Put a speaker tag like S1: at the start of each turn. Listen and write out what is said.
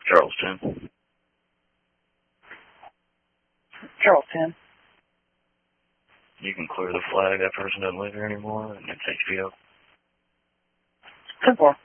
S1: Charles 10.
S2: Charles 10.
S1: You can clear the flag. That person doesn't live here anymore, and it's HBO.
S2: 10-4.